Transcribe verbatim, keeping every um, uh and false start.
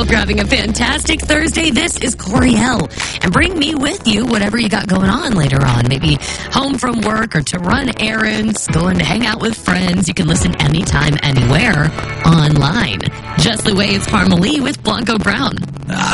hope you're having a fantastic Thursday. This is Coriel. And bring me with you, whatever you got going on later on. Maybe home from work or to run errands, going to hang out with friends. You can listen anytime, anywhere, online. Just the way it's Parmalee with Blanco Brown.